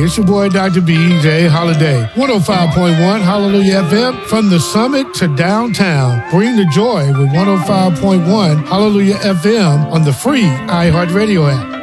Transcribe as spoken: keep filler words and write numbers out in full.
it's your boy, Doctor B J Holiday. one oh five point one Hallelujah F M, from the summit to downtown. Bring the joy with one oh five point one Hallelujah F M on the free iHeartRadio app.